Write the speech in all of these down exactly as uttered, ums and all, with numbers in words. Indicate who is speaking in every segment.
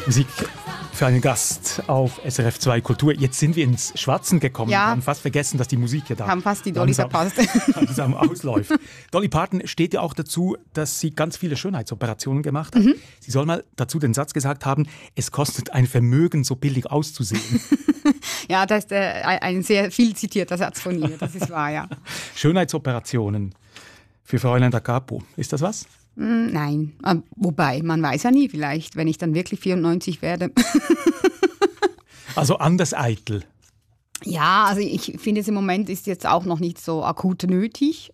Speaker 1: Musik für einen Gast auf S R F zwei Kultur. Jetzt sind wir ins Schwatzen gekommen.
Speaker 2: Ja.
Speaker 1: Wir haben fast vergessen, dass die Musik ja da
Speaker 2: haben fast die Dolly verpasst.
Speaker 1: langsam ausläuft. Dolly Parton steht ja auch dazu, dass sie ganz viele Schönheitsoperationen gemacht hat. Mhm. Sie soll mal dazu den Satz gesagt haben, es kostet ein Vermögen, so billig auszusehen.
Speaker 2: Ja, das ist äh, ein sehr viel zitierter Satz von ihr, das ist wahr, ja.
Speaker 1: Schönheitsoperationen für Fräulein da Capo, ist das was?
Speaker 2: Nein, wobei, man weiß ja nie, vielleicht, wenn ich dann wirklich vierundneunzig werde.
Speaker 1: Also anders eitel.
Speaker 2: Ja, also ich finde, es im Moment ist jetzt auch noch nicht so akut nötig.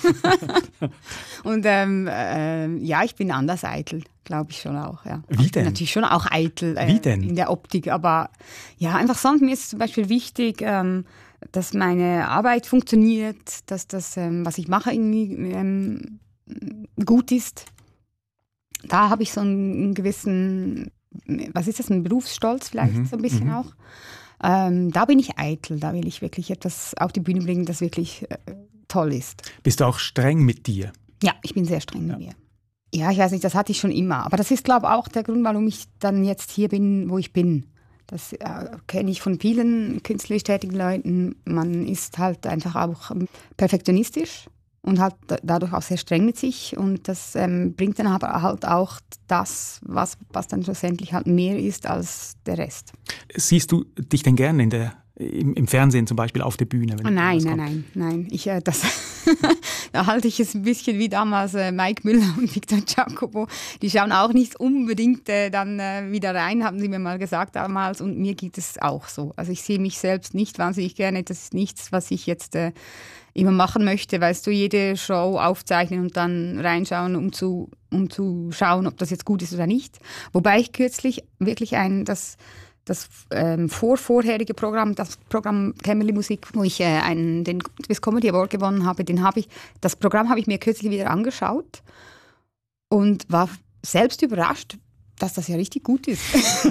Speaker 2: Und ähm, äh, ja, ich bin anders eitel, glaube ich schon auch. Ja.
Speaker 1: Wie denn?
Speaker 2: Ich bin natürlich schon auch eitel äh,
Speaker 1: Wie denn?
Speaker 2: In der Optik, aber ja, einfach sonst, mir ist es zum Beispiel wichtig, ähm, dass meine Arbeit funktioniert, dass das, ähm, was ich mache, irgendwie ähm, gut ist. Da habe ich so einen gewissen, was ist das, einen Berufsstolz vielleicht
Speaker 1: mhm,
Speaker 2: so ein bisschen
Speaker 1: mhm.
Speaker 2: auch. Ähm, da bin ich eitel, da will ich wirklich etwas auf die Bühne bringen, das wirklich äh, toll ist.
Speaker 1: Bist du auch streng mit dir?
Speaker 2: Ja, ich bin sehr streng
Speaker 1: ja.
Speaker 2: mit mir. Ja, ich weiß nicht, das hatte ich schon immer. Aber das ist, glaube ich, auch der Grund, warum ich dann jetzt hier bin, wo ich bin. Das äh, kenne ich von vielen künstlerisch tätigen Leuten. Man ist halt einfach auch perfektionistisch und halt dadurch auch sehr streng mit sich. Und das ähm, bringt dann aber halt auch das, was, was dann schlussendlich halt mehr ist als der Rest.
Speaker 1: Siehst du dich denn gerne in der, im, im Fernsehen zum Beispiel auf der Bühne? Wenn
Speaker 2: oh nein, nein, nein, nein. Ich, äh, das da halte ich es ein bisschen wie damals äh, Mike Müller und Victor Jacobo. Die schauen auch nicht unbedingt äh, dann äh, wieder rein, haben sie mir mal gesagt damals. Und mir geht es auch so. Also ich sehe mich selbst nicht wahnsinnig gerne. Das ist nichts, was ich jetzt äh, immer machen möchte. Weißt du, jede Show aufzeichnen und dann reinschauen, um zu, um zu schauen, ob das jetzt gut ist oder nicht. Wobei ich kürzlich wirklich ein, das, das ähm, vorvorherige Programm, das Programm Kämmerli Musik, wo ich äh, einen, den Swiss Comedy Award gewonnen habe, den habe ich, das Programm habe ich mir kürzlich wieder angeschaut und war selbst überrascht, dass das ja richtig gut ist.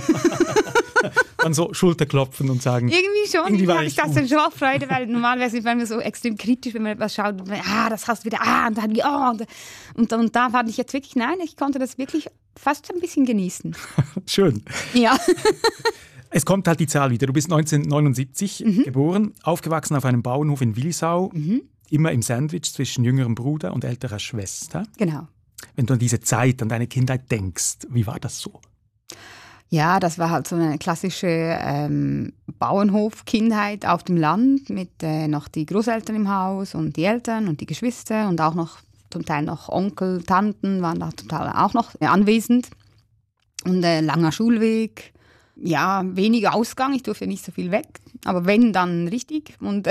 Speaker 1: Dann so Schulterklopfen und sagen...
Speaker 2: Irgendwie schon,
Speaker 1: irgendwie
Speaker 2: habe ich das dann schon auch Freude, weil normalerweise werden wir so extrem kritisch, wenn man etwas schaut, und, ah, das hast du wieder, ah, und dann, oh, und, und, und da fand ich jetzt wirklich, nein, ich konnte das wirklich fast ein bisschen genießen.
Speaker 1: Schön.
Speaker 2: Ja.
Speaker 1: Es kommt halt die Zahl wieder. Du bist neunzehnhundertneunundsiebzig mhm. geboren, aufgewachsen auf einem Bauernhof in Willisau, mhm. immer im Sandwich zwischen jüngerem Bruder und älterer Schwester.
Speaker 2: Genau.
Speaker 1: Wenn du an diese Zeit, an deine Kindheit denkst, wie war das so?
Speaker 2: Ja, das war halt so eine klassische ähm, Bauernhof-Kindheit auf dem Land mit äh, noch die Großeltern im Haus und die Eltern und die Geschwister und auch noch zum Teil noch Onkel, Tanten waren da total auch noch äh, anwesend und äh, langer Schulweg. Ja, weniger Ausgang, ich durfte nicht so viel weg, aber wenn, dann richtig. Und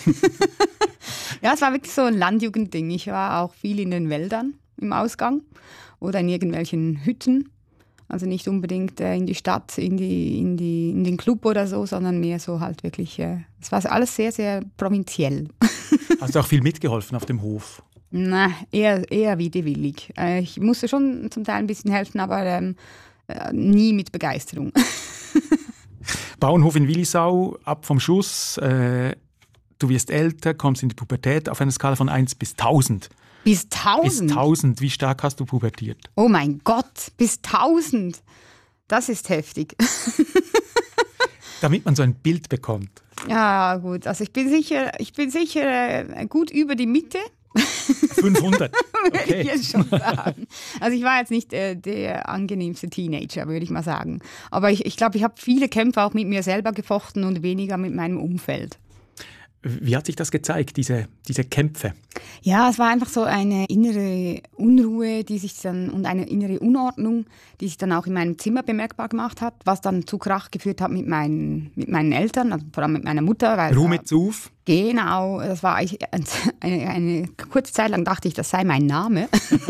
Speaker 2: ja, es war wirklich so ein Landjugendding. Ich war auch viel in den Wäldern im Ausgang oder in irgendwelchen Hütten. Also nicht unbedingt äh, in die Stadt, in, die, in, die, in den Club oder so, sondern mehr so halt wirklich, äh, es war alles sehr, sehr provinziell.
Speaker 1: Hast du auch viel mitgeholfen auf dem Hof?
Speaker 2: Na, eher, eher widerwillig. Äh, ich musste schon zum Teil ein bisschen helfen, aber ähm, äh, nie mit Begeisterung.
Speaker 1: Bauernhof in Willisau, ab vom Schuss, äh, du wirst älter, kommst in die Pubertät auf einer Skala von eins bis tausend.
Speaker 2: Bis tausend?
Speaker 1: Bis tausend, wie stark hast du pubertiert?
Speaker 2: Oh mein Gott, bis tausend. Das ist heftig.
Speaker 1: Damit man so ein Bild bekommt.
Speaker 2: Ja, gut. Also ich bin sicher, ich bin sicher äh, gut über die Mitte.
Speaker 1: fünfhundert? Okay.
Speaker 2: Würde ich jetzt schon sagen. Also ich war jetzt nicht äh, der angenehmste Teenager, würde ich mal sagen. Aber ich, ich glaube, ich habe viele Kämpfe auch mit mir selber gefochten und weniger mit meinem Umfeld.
Speaker 1: Wie hat sich das gezeigt, diese, diese Kämpfe?
Speaker 2: Ja, es war einfach so eine innere Unruhe, die sich dann und eine innere Unordnung, die sich dann auch in meinem Zimmer bemerkbar gemacht hat, was dann zu Krach geführt hat mit meinen, mit meinen Eltern, also vor allem mit meiner Mutter. Weil
Speaker 1: Ruhe mit Zuf?
Speaker 2: Genau, das war eine, eine, eine kurze Zeit lang dachte ich, das sei mein Name,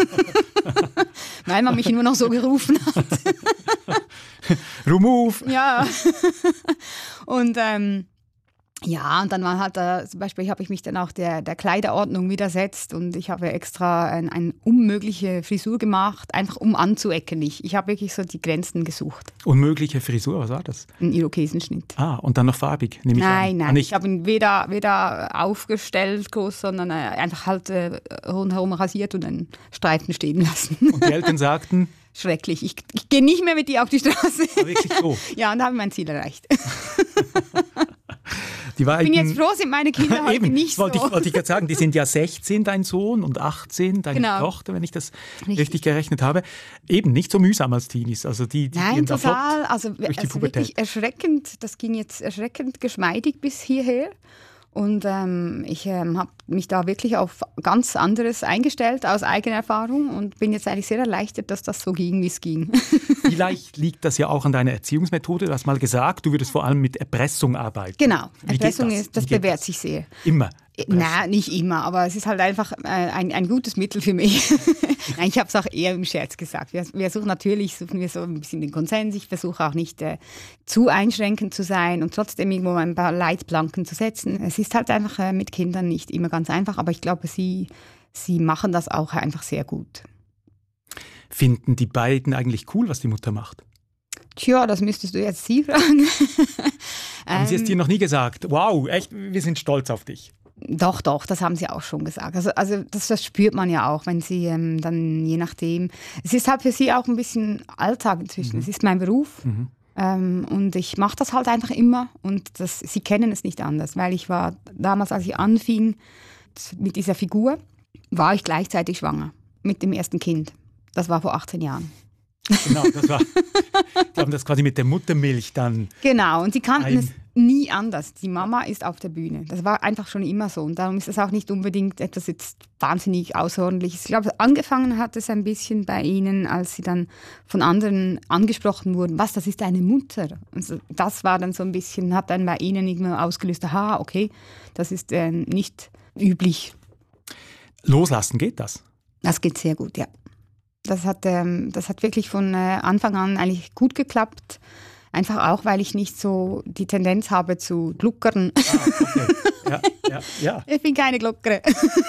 Speaker 2: weil man mich nur noch so gerufen hat.
Speaker 1: Rumuf!
Speaker 2: Ja, und ähm, ja, und dann war halt da, zum Beispiel habe ich mich dann auch der, der Kleiderordnung widersetzt und ich habe extra ein, eine unmögliche Frisur gemacht, einfach um anzuecken. Ich, ich habe wirklich so die Grenzen gesucht.
Speaker 1: Unmögliche Frisur, was war das?
Speaker 2: Ein Irokesenschnitt.
Speaker 1: Ah, und dann noch farbig, nehme ich an.
Speaker 2: Nein, nein,
Speaker 1: ah,
Speaker 2: ich habe ihn weder, weder aufgestellt groß, sondern einfach halt äh, rundherum rasiert und einen Streifen stehen lassen.
Speaker 1: Und die Eltern sagten?
Speaker 2: schrecklich. Ich, ich gehe nicht mehr mit dir auf die Straße.
Speaker 1: Aber wirklich so?
Speaker 2: Ja, und da habe ich mein Ziel erreicht.
Speaker 1: Die
Speaker 2: ich bin jetzt froh, sind meine Kinder heute
Speaker 1: Eben,
Speaker 2: nicht
Speaker 1: wollte
Speaker 2: so.
Speaker 1: Ich wollte ich gerade sagen, die sind ja sechzehn, dein Sohn, und achtzehn, deine
Speaker 2: Genau.
Speaker 1: Tochter, wenn ich das richtig.
Speaker 2: Richtig.
Speaker 1: gerechnet habe. Eben nicht so mühsam als Teenies. Also die, die
Speaker 2: Nein,
Speaker 1: gehen da
Speaker 2: total.
Speaker 1: flott
Speaker 2: Also,
Speaker 1: durch die
Speaker 2: also
Speaker 1: Pubertät.
Speaker 2: wirklich erschreckend. Das ging jetzt erschreckend geschmeidig bis hierher. Und ähm, ich ähm, habe mich da wirklich auf ganz anderes eingestellt aus eigener Erfahrung und bin jetzt eigentlich sehr erleichtert, dass das so ging, wie es ging.
Speaker 1: Vielleicht liegt das ja auch an deiner Erziehungsmethode. Du hast mal gesagt, du würdest vor allem mit Erpressung arbeiten.
Speaker 2: Genau,
Speaker 1: Wie geht
Speaker 2: Erpressung
Speaker 1: das?
Speaker 2: ist, das
Speaker 1: Wie geht
Speaker 2: bewährt
Speaker 1: das?
Speaker 2: sich sehr.
Speaker 1: Immer.
Speaker 2: Nein, nicht immer, aber es ist halt einfach äh, ein, ein gutes Mittel für mich. Nein, ich habe es auch eher im Scherz gesagt. Wir, wir suchen natürlich suchen wir so ein bisschen den Konsens. Ich versuche auch nicht äh, zu einschränkend zu sein und trotzdem irgendwo ein paar Leitplanken zu setzen. Es ist halt einfach äh, mit Kindern nicht immer ganz einfach, aber ich glaube, sie, sie machen das auch einfach sehr gut.
Speaker 1: Finden die beiden eigentlich cool, was die Mutter macht?
Speaker 2: Tja, das müsstest du jetzt sie fragen.
Speaker 1: Haben sie es dir noch nie gesagt? Wow, echt, wir sind stolz auf dich.
Speaker 2: Doch, doch, das haben sie auch schon gesagt. Also, also das, das spürt man ja auch, wenn sie ähm, dann je nachdem. Es ist halt für sie auch ein bisschen Alltag inzwischen.
Speaker 1: Mhm.
Speaker 2: Es ist mein Beruf
Speaker 1: Mhm.
Speaker 2: ähm, und ich mache das halt einfach immer und das, sie kennen es nicht anders, weil ich war damals, als ich anfing mit dieser Figur, war ich gleichzeitig schwanger mit dem ersten Kind. Das war vor achtzehn Jahren.
Speaker 1: Genau, das war, die haben das quasi mit der Muttermilch dann.
Speaker 2: Genau, und sie kannten
Speaker 1: Ein-
Speaker 2: es nie anders. Die Mama ist auf der Bühne. Das war einfach schon immer so. Und darum ist es auch nicht unbedingt etwas jetzt wahnsinnig Außerordentliches. Ich glaube, angefangen hat es ein bisschen bei ihnen, als sie dann von anderen angesprochen wurden. Was, das ist deine Mutter? Und so, das war dann so ein bisschen, hat dann bei ihnen irgendwie ausgelöst, aha, okay, das ist äh, nicht üblich.
Speaker 1: Loslassen geht das.
Speaker 2: Das geht sehr gut, ja. Das hat, ähm, das hat wirklich von äh, Anfang an eigentlich gut geklappt. Einfach auch, weil ich nicht so die Tendenz habe zu gluckern.
Speaker 1: Ah, okay. Ja, ja, ja.
Speaker 2: Ich bin keine Gluckere.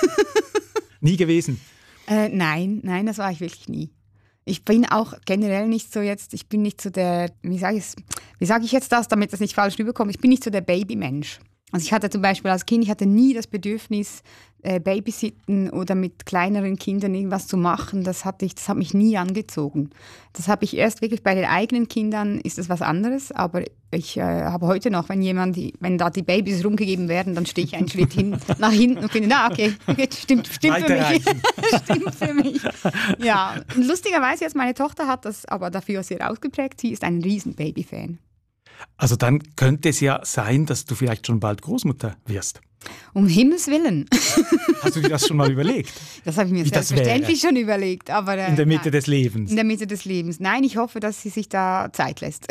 Speaker 1: Nie gewesen.
Speaker 2: Äh, nein, nein, das war ich wirklich nie. Ich bin auch generell nicht so jetzt, ich bin nicht so der, wie sage ich, wie sage ich jetzt das, damit das nicht falsch rüberkommt, ich bin nicht so der Babymensch. Also ich hatte zum Beispiel als Kind, ich hatte nie das Bedürfnis, äh, Babysitten oder mit kleineren Kindern irgendwas zu machen. Das hatte ich, das hat mich nie angezogen. Das habe ich erst wirklich bei den eigenen Kindern, ist das was anderes. Aber ich äh, habe heute noch, wenn jemand, wenn da die Babys rumgegeben werden, dann stehe ich einen Schritt hin, nach hinten und finde, na okay, okay stimmt, stimmt für mich.
Speaker 1: Weiterreichen.
Speaker 2: Stimmt für mich. Ja, und lustigerweise jetzt, meine Tochter hat das aber dafür sehr ausgeprägt. Sie ist ein riesen Baby-Fan.
Speaker 1: Also dann könnte es ja sein, dass du vielleicht schon bald Großmutter wirst.
Speaker 2: Um Himmels Willen.
Speaker 1: Hast du dir das schon mal überlegt?
Speaker 2: Das habe ich mir
Speaker 1: Wie das
Speaker 2: selbstverständlich schon überlegt. Aber, äh,
Speaker 1: In der Mitte
Speaker 2: nein.
Speaker 1: des Lebens.
Speaker 2: In der Mitte des Lebens. Nein, ich hoffe, dass sie sich da Zeit lässt.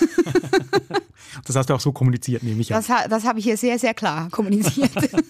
Speaker 1: Das hast du auch so kommuniziert, nehme ich an.
Speaker 2: Das, ha- das habe ich hier sehr, sehr klar kommuniziert.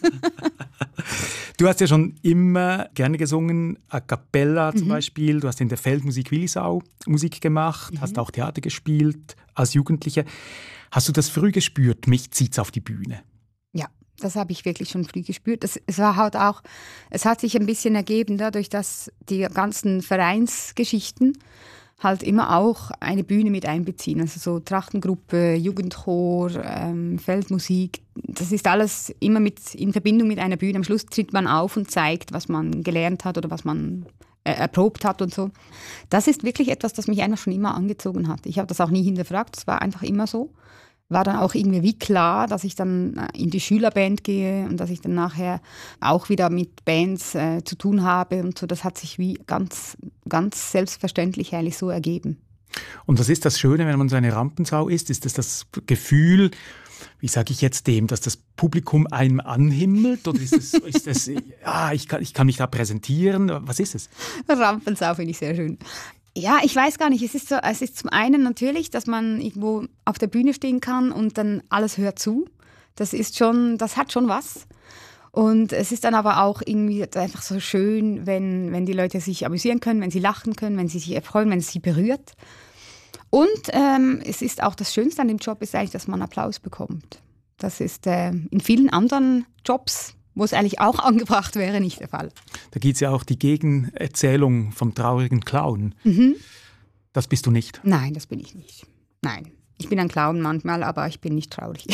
Speaker 1: Du hast ja schon immer gerne gesungen, a cappella zum
Speaker 2: Mhm.
Speaker 1: Beispiel. Du hast in der Feldmusik Willisau Musik gemacht,
Speaker 2: Mhm.
Speaker 1: hast auch Theater gespielt als Jugendliche. Hast du das früh gespürt? Mich zieht's auf die Bühne.
Speaker 2: Ja, das habe ich wirklich schon früh gespürt. Das, es war halt auch, es hat sich ein bisschen ergeben, dadurch, dass die ganzen Vereinsgeschichten halt immer auch eine Bühne mit einbeziehen. Also so Trachtengruppe, Jugendchor, ähm, Feldmusik. Das ist alles immer mit, in Verbindung mit einer Bühne. Am Schluss tritt man auf und zeigt, was man gelernt hat oder was man äh, erprobt hat und so. Das ist wirklich etwas, das mich einfach schon immer angezogen hat. Ich habe das auch nie hinterfragt. Es war einfach immer so. War dann auch irgendwie wie klar, dass ich dann in die Schülerband gehe und dass ich dann nachher auch wieder mit Bands äh, zu tun habe und so. Das hat sich wie ganz, ganz selbstverständlich eigentlich so ergeben.
Speaker 1: Und was ist das Schöne, wenn man so eine Rampensau ist? Ist das das Gefühl, wie sage ich jetzt dem, dass das Publikum einem anhimmelt? Oder ist es, ist das, ja, ich kann, ich kann mich da präsentieren? Was ist es?
Speaker 2: Rampensau finde ich sehr schön. Ja, ich weiß gar nicht. Es ist so, es ist zum einen natürlich, dass man irgendwo auf der Bühne stehen kann und dann alles hört zu. Das ist schon, das hat schon was. Und es ist dann aber auch irgendwie einfach so schön, wenn, wenn die Leute sich amüsieren können, wenn sie lachen können, wenn sie sich erfreuen, wenn es sie berührt. Und ähm, es ist auch das Schönste an dem Job ist eigentlich, dass man Applaus bekommt. Das ist äh, in vielen anderen Jobs, wo es eigentlich auch angebracht wäre, nicht der Fall.
Speaker 1: Da gibt es ja auch die Gegenerzählung vom traurigen Clown.
Speaker 2: Mhm.
Speaker 1: Das bist du nicht.
Speaker 2: Nein, das bin ich nicht. Nein, ich bin ein Clown manchmal, aber ich bin nicht traurig.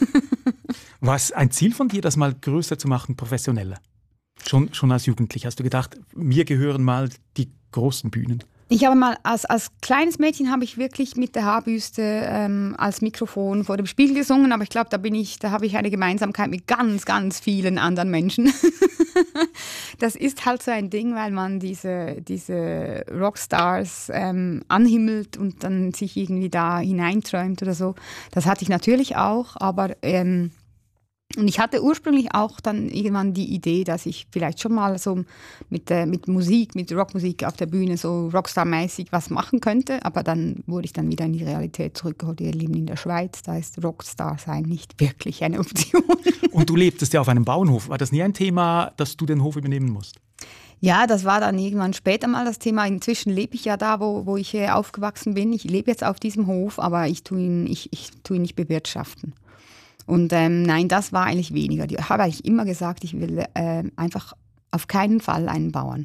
Speaker 1: War es ein Ziel von dir, das mal größer zu machen, professioneller? Schon, schon als Jugendlich hast du gedacht, mir gehören mal die großen Bühnen.
Speaker 2: Ich habe mal, als, als kleines Mädchen habe ich wirklich mit der Haarbüste ähm, als Mikrofon vor dem Spiegel gesungen, aber ich glaube, da bin ich, da habe ich eine Gemeinsamkeit mit ganz, ganz vielen anderen Menschen. Das ist halt so ein Ding, weil man diese, diese Rockstars ähm, anhimmelt und dann sich irgendwie da hineinträumt oder so. Das hatte ich natürlich auch, aber ähm, und ich hatte ursprünglich auch dann irgendwann die Idee, dass ich vielleicht schon mal so mit, äh, mit Musik, mit Rockmusik auf der Bühne so Rockstar-mäßig was machen könnte. Aber dann wurde ich dann wieder in die Realität zurückgeholt. Wir leben in der Schweiz, da ist Rockstar sein nicht wirklich eine Option.
Speaker 1: Und du lebtest ja auf einem Bauernhof. War das nie ein Thema, dass du den Hof übernehmen musst?
Speaker 2: Ja, das war dann irgendwann später mal das Thema. Inzwischen lebe ich ja da, wo, wo ich äh, aufgewachsen bin. Ich lebe jetzt auf diesem Hof, aber ich tue ihn, ich, ich tue ihn nicht bewirtschaften. Und ähm, nein, das war eigentlich weniger. Ich habe eigentlich immer gesagt, ich will äh, einfach auf keinen Fall einen Bauern.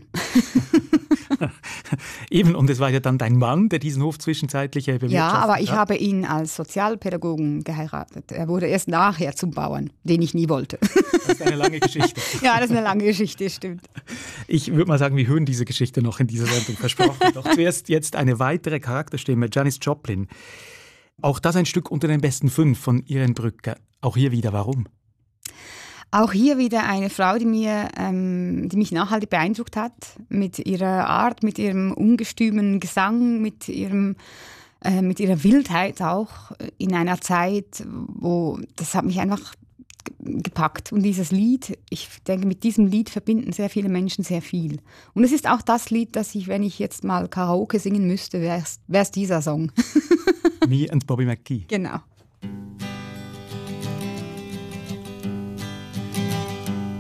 Speaker 1: Eben, und es war ja dann dein Mann, der diesen Hof zwischenzeitlich bewirtschaftet hat.
Speaker 2: Ja, aber ich habe ihn als Sozialpädagogen geheiratet. Er wurde erst nachher zum Bauern, den ich nie wollte.
Speaker 1: Das ist eine lange Geschichte.
Speaker 2: Ja, das ist eine lange Geschichte, stimmt.
Speaker 1: Ich würde mal sagen, wir hören diese Geschichte noch in dieser Sendung, versprochen. Doch zuerst jetzt eine weitere Charakterstimme, Janis Joplin. Auch das ein Stück unter den besten fünf von Irene Brücke. Auch hier wieder, warum?
Speaker 2: Auch hier wieder eine Frau, die, mir, ähm, die mich nachhaltig beeindruckt hat, mit ihrer Art, mit ihrem ungestümen Gesang, mit, ihrem, äh, mit ihrer Wildheit auch in einer Zeit, wo das hat mich einfach gepackt. Und dieses Lied, ich denke, mit diesem Lied verbinden sehr viele Menschen sehr viel. Und es ist auch das Lied, das ich, wenn ich jetzt mal Karaoke singen müsste, wäre es dieser Song.
Speaker 1: Me and Bobby McGee.
Speaker 2: Genau.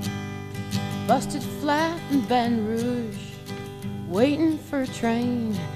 Speaker 3: Busted flat in Baton Rouge, waiting for a train.